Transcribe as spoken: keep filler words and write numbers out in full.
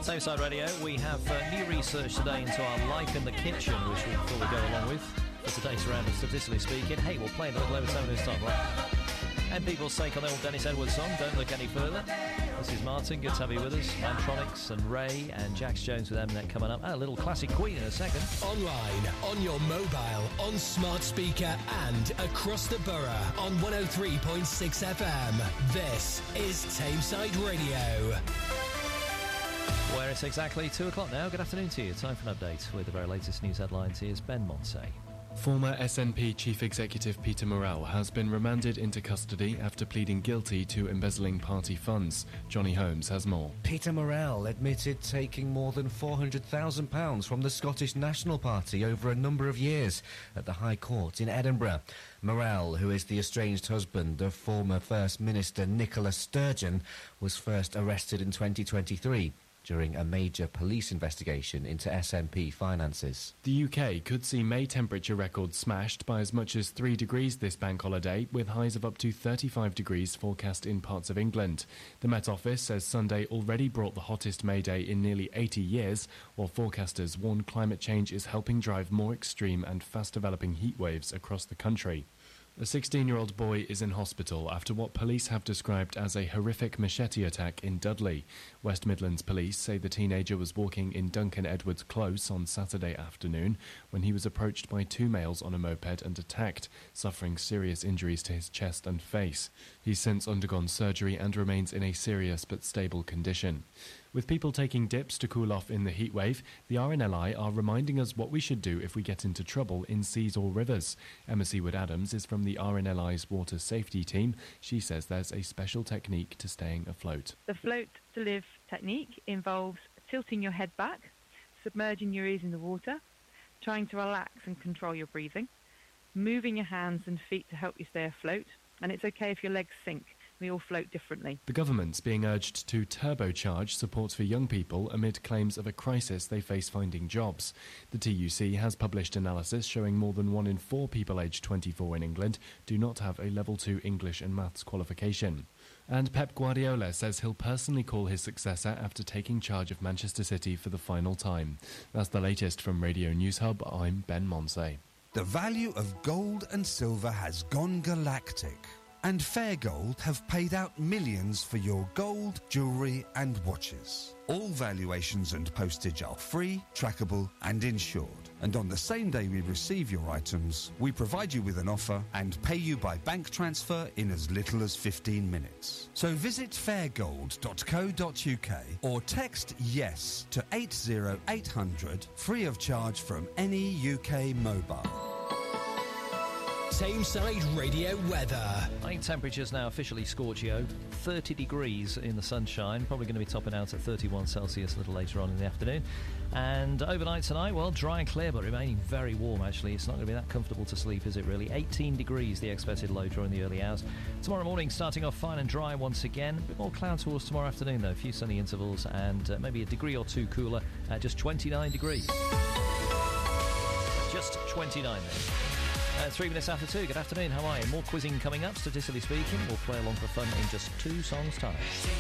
Tameside Radio, we have uh, new research today into our life in the kitchen, which we thought we'd go along with for today's round of Statistically Speaking. Hey, we'll play a little overtone this time, right? And people's sake on the old Dennis Edwards song, Don't Look Any Further. This is Martin, good to have you with us. Mantronics and Ray and Jax Jones with Eminem coming up. And a little classic Queen in a second. Online, on your mobile, on smart speaker and across the borough on one oh three point six F M. This is Tameside Radio. Where it's exactly two o'clock now. Good afternoon to you. Time for an update with the very latest news headlines. Here's Ben Monsey. Former S N P Chief Executive Peter Morrell has been remanded into custody after pleading guilty to embezzling party funds. Johnny Holmes has more. Peter Morrell admitted taking more than four hundred thousand pounds from the Scottish National Party over a number of years at the High Court in Edinburgh. Morrell, who is the estranged husband of former First Minister Nicola Sturgeon, was first arrested in twenty twenty-three. During a major police investigation into S N P finances. The U K could see May temperature records smashed by as much as three degrees this bank holiday, with highs of up to thirty-five degrees forecast in parts of England. The Met Office says Sunday already brought the hottest May Day in nearly eighty years, while forecasters warn climate change is helping drive more extreme and fast-developing heat waves across the country. A sixteen-year-old boy is in hospital after what police have described as a horrific machete attack in Dudley. West Midlands police say the teenager was walking in Duncan Edwards Close on Saturday afternoon when he was approached by two males on a moped and attacked, suffering serious injuries to his chest and face. He's since undergone surgery and remains in a serious but stable condition. With people taking dips to cool off in the heatwave, the R N L I are reminding us what we should do if we get into trouble in seas or rivers. Emma Seawood-Adams is from the R N L I's water safety team. She says there's a special technique to staying afloat. The float to live technique involves tilting your head back, submerging your ears in the water, trying to relax and control your breathing, moving your hands and feet to help you stay afloat, and it's okay if your legs sink. We all float differently. The government's being urged to turbocharge support for young people amid claims of a crisis they face finding jobs. The T U C has published analysis showing more than one in four people aged twenty-four in England do not have a level two English and maths qualification. And Pep Guardiola says he'll personally call his successor after taking charge of Manchester City for the final time. That's the latest from Radio News Hub. I'm Ben Monsey. The value of gold and silver has gone galactic. And Fair Gold have paid out millions for your gold, jewellery and watches. All valuations and postage are free, trackable and insured. And on the same day we receive your items, we provide you with an offer and pay you by bank transfer in as little as fifteen minutes. So visit fair gold dot co dot uk or text YES to eight oh eight hundred, free of charge from any U K mobile. Tameside Radio weather. I think temperatures now officially scorchio. thirty degrees in the sunshine. Probably going to be topping out at thirty-one Celsius a little later on in the afternoon. And overnight tonight, well, dry and clear, but remaining very warm, actually. It's not going to be that comfortable to sleep, is it, really? eighteen degrees, the expected low during the early hours. Tomorrow morning, starting off fine and dry once again. A bit more cloud towards tomorrow afternoon, though. A few sunny intervals and uh, maybe a degree or two cooler at just twenty-nine degrees. Just twenty-nine then. Uh, three minutes after two. Good afternoon. How are you? More quizzing coming up. Statistically Speaking, we'll play along for fun in just two songs' time.